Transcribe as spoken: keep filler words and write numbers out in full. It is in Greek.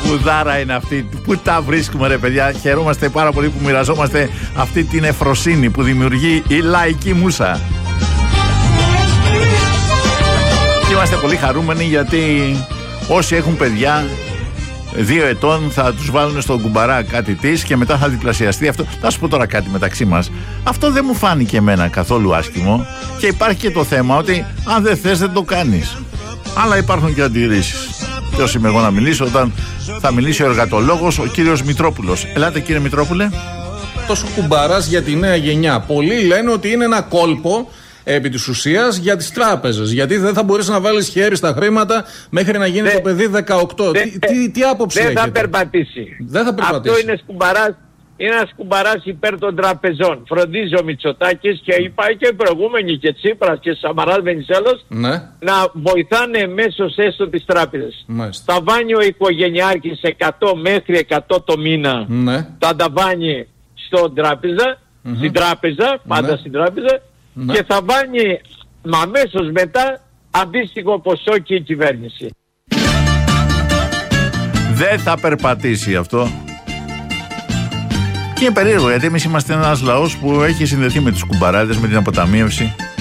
Τραγουδάρα είναι αυτή. Πού τα βρίσκουμε, ρε παιδιά. Χαιρόμαστε πάρα πολύ που μοιραζόμαστε αυτή την εφροσύνη που δημιουργεί η λαϊκή μούσα. Και είμαστε πολύ χαρούμενοι γιατί όσοι έχουν παιδιά δύο ετών θα τους βάλουν στον κουμπαρά κάτι της και μετά θα διπλασιαστεί αυτό. Θα σου πω τώρα κάτι μεταξύ μας. Αυτό δεν μου φάνηκε εμένα καθόλου άσχημο και υπάρχει και το θέμα ότι αν δεν θες δεν το κάνεις. Αλλά υπάρχουν και αντιρρήσεις. Ποιος είμαι εγώ να μιλήσω όταν θα μιλήσει ο εργατολόγος, ο κύριος Μητρόπουλος. Ελάτε κύριε Μητρόπουλε. Τόσο κουμπαράς για τη νέα γενιά. Πολλοί λένε ότι είναι ένα κόλπο επί της ουσίας για τις τράπεζες. Γιατί δεν θα μπορείς να βάλεις χέρι στα χρήματα μέχρι να γίνει δε, το παιδί δεκαοκτώ. Δε, τι, τι, τι άποψη δεν έχετε? Θα περπατήσει. Δεν θα περπατήσει. Αυτό είναι σκουμπαράς. Είναι ένας κουμπαράς υπέρ των τραπεζών. Φροντίζει ο Μητσοτάκης και υπάρχει και οι προηγούμενοι και Τσίπρας και Σαμαράς Βενιζέλος ναι. να βοηθάνε μέσως έστω τις τράπεζες. Μάλιστα. Τα βάνει ο οικογενειάρχης εκατό μέχρι εκατό το μήνα. Ναι. Θα τα βάνει στον τράπεζα, mm-hmm. στην τράπεζα, πάντα ναι. στην τράπεζα ναι. και θα βάνει μα αμέσως μετά αντίστοιχο ποσό και η κυβέρνηση. Δεν θα περπατήσει αυτό. Και είναι περίεργο γιατί εμείς είμαστε ένας λαός που έχει συνδεθεί με τους κουμπαράδες, με την αποταμίευση.